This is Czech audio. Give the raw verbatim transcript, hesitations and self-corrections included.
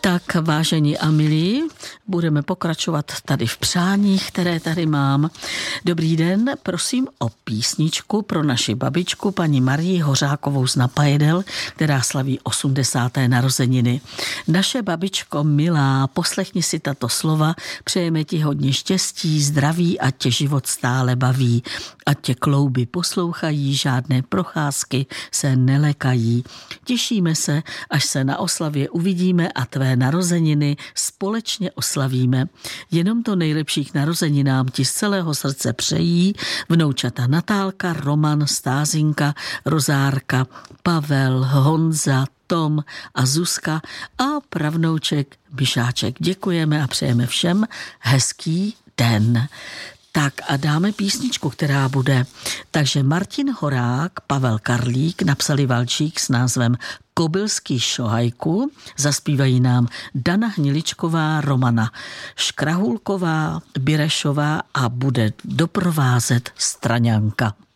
Tak, vážení a milí, budeme pokračovat tady v přáních, které tady mám. Dobrý den, prosím o písničku pro naši babičku, paní Marii Hořákovou z Napajedel, která slaví osmdesáté narozeniny. Naše babičko milá, poslechni si tato slova, přejeme ti hodně štěstí, zdraví, ať tě život stále baví, ať tě klouby poslouchají, žádné procházky se nelekají. Těšíme se, až se na oslavě uvidíme a tvé narozeniny společně oslavíme. Jenom to nejlepší k narozeninám ti z celého srdce přejí vnoučata Natálka, Roman, Stázinka, Rozárka, Pavel, Honza, Tom a Zuzka a pravnouček Myšáček. Děkujeme a přejeme všem hezký den. Tak a dáme písničku, která bude. Takže Martin Horák, Pavel Karlík napsali valčík s názvem Kobylský šohajku, zaspívají nám Dana Hniličková, Romana Škrahulková, Birešová a bude doprovázet Straňanka.